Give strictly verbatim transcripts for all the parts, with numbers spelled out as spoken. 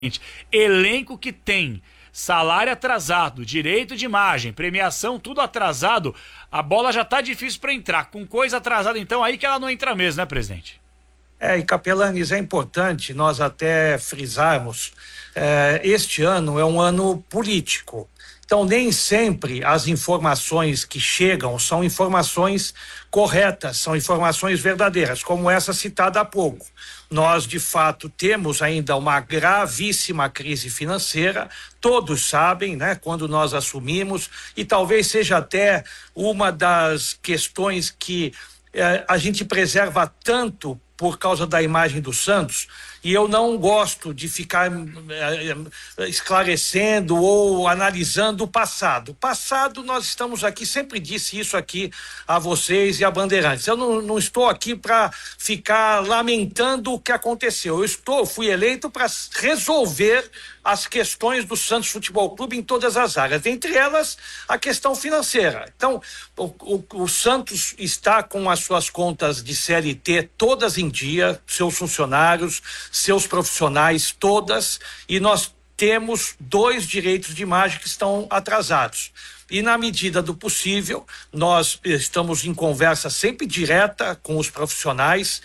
Elenco que tem salário atrasado, direito de imagem, premiação, tudo atrasado, a bola já tá difícil para entrar. Com coisa atrasada, então, aí que ela não entra mesmo, né, presidente? É, e Capelanes, é importante nós até frisarmos, é, este ano é um ano político. Então, nem sempre as informações que chegam são informações corretas, são informações verdadeiras, como essa citada há pouco. Nós, de fato, temos ainda uma gravíssima crise financeira, todos sabem, né, quando nós assumimos, e talvez seja até uma das questões que eh, a gente preserva tanto por causa da imagem do Santos, e eu não gosto de ficar eh, esclarecendo ou analisando o passado. O passado, nós estamos aqui, sempre disse isso aqui a vocês e a Bandeirantes. Eu não, não estou aqui para ficar lamentando o que aconteceu. Eu estou, fui eleito para resolver as questões do Santos Futebol Clube em todas as áreas, entre elas a questão financeira. Então, o, o, o Santos está com as suas contas de C L T todas em dia, seus funcionários, seus profissionais, todas, e nós temos dois direitos de imagem que estão atrasados. E na medida do possível, nós estamos em conversa sempre direta com os profissionais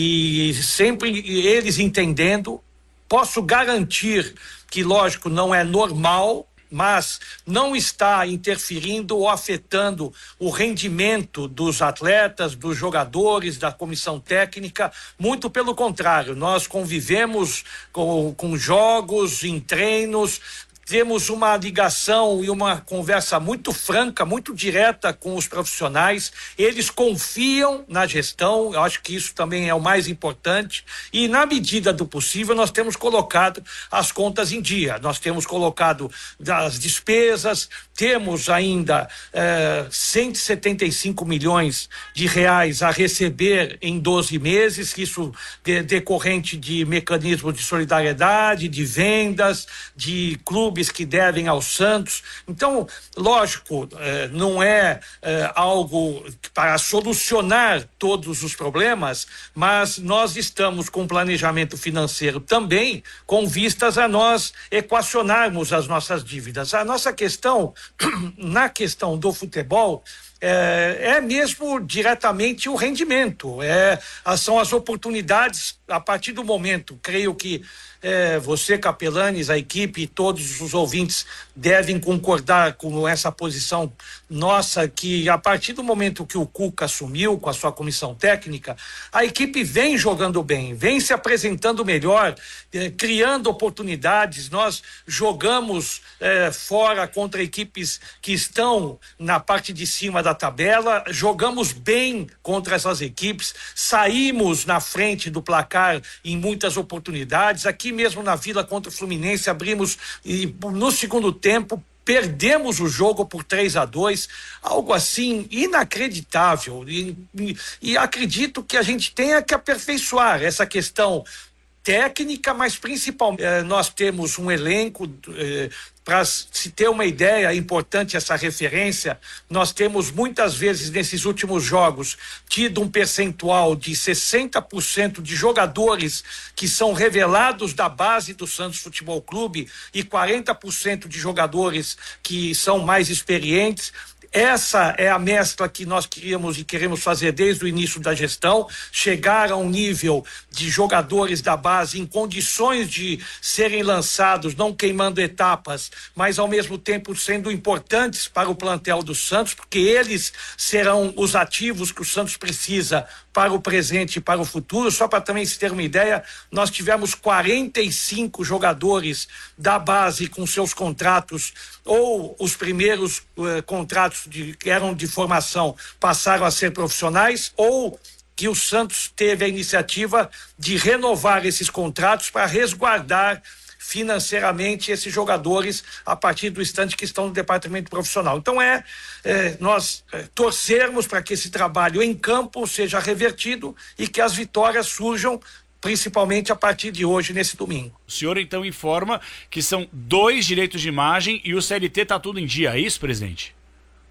e sempre eles entendendo. Posso garantir que, lógico, não é normal, mas não está interferindo ou afetando o rendimento dos atletas, dos jogadores, da comissão técnica. Muito pelo contrário, nós convivemos com, com jogos, em treinos, temos uma ligação e uma conversa muito franca, muito direta com os profissionais. Eles confiam na gestão, eu acho que isso também é o mais importante, e na medida do possível nós temos colocado as contas em dia, nós temos colocado as despesas, temos ainda eh, cento e setenta e cinco milhões de reais a receber em doze meses, isso de, decorrente de mecanismos de solidariedade, de vendas, de clubes que devem ao Santos. Então, lógico, eh, não é eh, algo para solucionar todos os problemas, mas nós estamos com planejamento financeiro também com vistas a nós equacionarmos as nossas dívidas. A nossa questão, na questão do futebol, É, é mesmo diretamente o rendimento, é, são as oportunidades a partir do momento, creio que é, você, Capelanes, a equipe e todos os ouvintes devem concordar com essa posição nossa, que a partir do momento que o Cuca assumiu com a sua comissão técnica, a equipe vem jogando bem, vem se apresentando melhor, é, criando oportunidades. Nós jogamos é, fora contra equipes que estão na parte de cima da tabela, jogamos bem contra essas equipes, saímos na frente do placar em muitas oportunidades. Aqui mesmo na Vila contra o Fluminense abrimos e no segundo tempo perdemos o jogo por três a dois, algo assim inacreditável, e, e, e acredito que a gente tenha que aperfeiçoar essa questão técnica, mas principalmente eh, nós temos um elenco, eh, para se ter uma ideia, é importante essa referência, nós temos muitas vezes nesses últimos jogos tido um percentual de sessenta por cento de jogadores que são revelados da base do Santos Futebol Clube e quarenta por cento de jogadores que são mais experientes. Essa é a mescla que nós queríamos e queremos fazer desde o início da gestão, chegar a um nível de jogadores da base em condições de serem lançados, não queimando etapas, mas ao mesmo tempo sendo importantes para o plantel do Santos, porque eles serão os ativos que o Santos precisa para o presente e para o futuro. Só para também se ter uma ideia, nós tivemos quarenta e cinco jogadores da base com seus contratos, ou os primeiros eh, contratos de, que eram de formação passaram a ser profissionais, ou que o Santos teve a iniciativa de renovar esses contratos para resguardar financeiramente esses jogadores a partir do instante que estão no departamento profissional. Então é, é nós é, torcermos para que esse trabalho em campo seja revertido e que as vitórias surjam principalmente a partir de hoje, nesse domingo. O senhor então informa que são dois direitos de imagem e o C L T está tudo em dia, é isso, presidente?